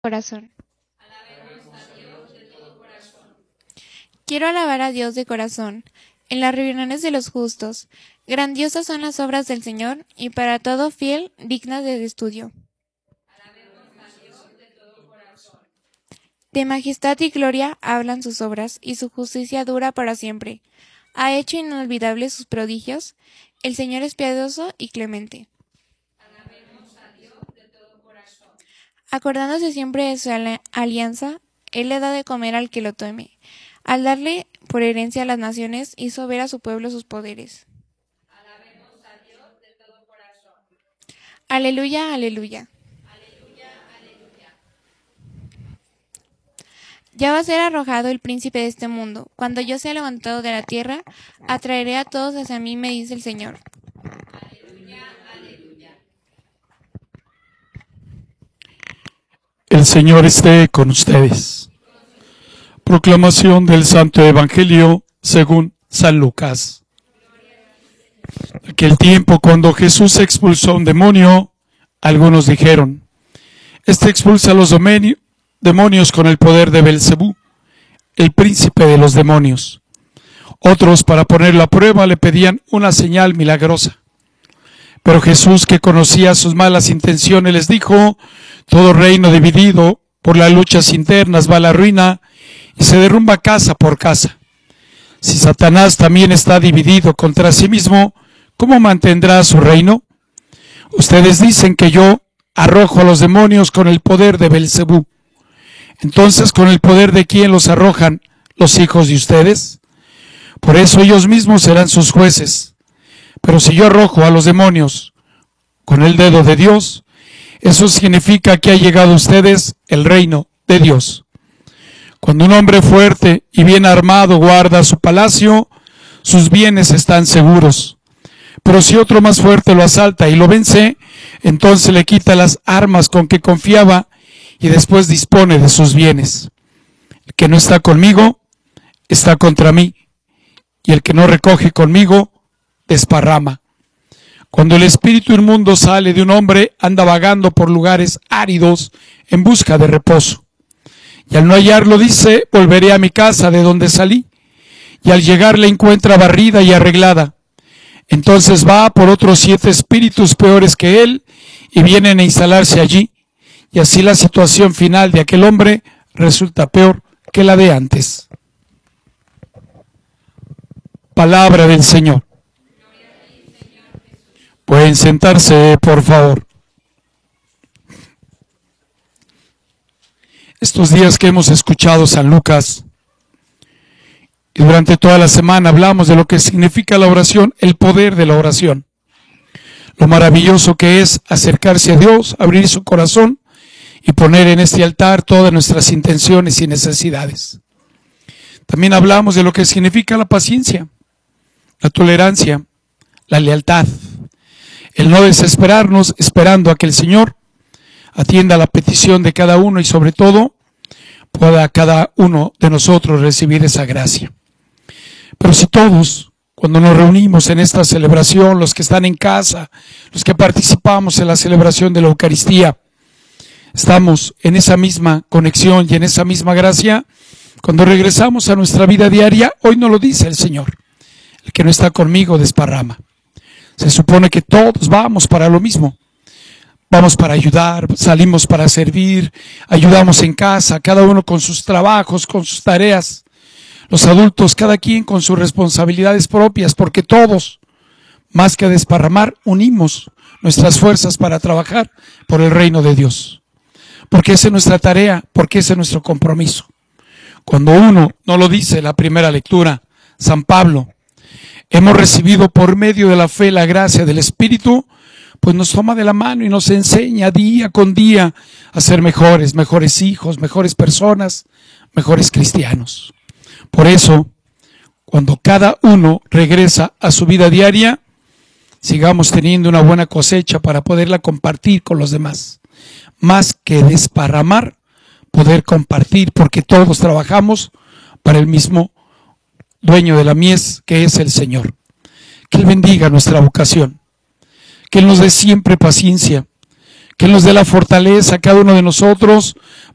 Corazón. Quiero alabar a Dios de corazón, en las reuniones de los justos. Grandiosas son las obras del Señor, y para todo fiel, dignas de estudio. De majestad y gloria hablan sus obras, y su justicia dura para siempre. Ha hecho inolvidables sus prodigios. El Señor es piadoso y clemente. Acordándose siempre de su alianza, Él le da de comer al que lo teme. Al darle por herencia a las naciones, hizo ver a su pueblo sus poderes. Alabemos a Dios de todo corazón. Aleluya, aleluya. Aleluya, aleluya. Ya va a ser arrojado el príncipe de este mundo. Cuando yo sea levantado de la tierra, atraeré a todos hacia mí, me dice el Señor. Aleluya, aleluya. El Señor esté con ustedes. Proclamación del Santo Evangelio según San Lucas. Aquel tiempo, cuando Jesús expulsó un demonio, algunos dijeron: Este expulsa a los demonios con el poder de Belcebú, el príncipe de los demonios. Otros, para ponerlo a prueba, le pedían una señal milagrosa. Pero Jesús, que conocía sus malas intenciones, les dijo: Todo reino dividido por las luchas internas va a la ruina y se derrumba casa por casa. Si Satanás también está dividido contra sí mismo, ¿cómo mantendrá su reino? Ustedes dicen que yo arrojo a los demonios con el poder de Belcebú. Entonces, ¿con el poder de quién los arrojan los hijos de ustedes? Por eso ellos mismos serán sus jueces. Pero si yo arrojo a los demonios con el dedo de Dios, eso significa que ha llegado a ustedes el reino de Dios. Cuando un hombre fuerte y bien armado guarda su palacio, sus bienes están seguros. Pero si otro más fuerte lo asalta y lo vence, entonces le quita las armas con que confiaba y después dispone de sus bienes. El que no está conmigo, está contra mí, y el que no recoge conmigo, desparrama. Cuando el espíritu inmundo sale de un hombre, anda vagando por lugares áridos en busca de reposo. Y al no hallarlo dice: volveré a mi casa de donde salí. Y al llegar la encuentra barrida y arreglada. Entonces va por otros 7 espíritus peores que él y vienen a instalarse allí. Y así la situación final de aquel hombre resulta peor que la de antes. Palabra del Señor. Pueden sentarse, por favor. Estos días que hemos escuchado San Lucas y durante toda la semana hablamos de lo que significa la oración, el poder de la oración, lo maravilloso que es acercarse a Dios, abrir su corazón y poner en este altar todas nuestras intenciones y necesidades. También hablamos de lo que significa la paciencia, la tolerancia, la lealtad, el no desesperarnos esperando a que el Señor atienda la petición de cada uno y sobre todo pueda cada uno de nosotros recibir esa gracia. Pero si todos, cuando nos reunimos en esta celebración, los que están en casa, los que participamos en la celebración de la Eucaristía, estamos en esa misma conexión y en esa misma gracia, cuando regresamos a nuestra vida diaria, hoy nos lo dice el Señor: el que no está conmigo desparrama. Se supone que todos vamos para lo mismo. Vamos para ayudar, salimos para servir, ayudamos en casa, cada uno con sus trabajos, con sus tareas. Los adultos, cada quien con sus responsabilidades propias, porque todos, más que desparramar, unimos nuestras fuerzas para trabajar por el reino de Dios. Porque esa es nuestra tarea, porque ese es nuestro compromiso. Cuando uno no lo dice la primera lectura, San Pablo, hemos recibido por medio de la fe la gracia del Espíritu, pues nos toma de la mano y nos enseña día con día a ser mejores hijos, mejores personas, mejores cristianos. Por eso, cuando cada uno regresa a su vida diaria, sigamos teniendo una buena cosecha para poderla compartir con los demás. Más que desparramar, poder compartir, porque todos trabajamos para el mismo dueño de la mies, que es el Señor. Que Él bendiga nuestra vocación, que Él nos dé siempre paciencia, que Él nos dé la fortaleza a cada uno de nosotros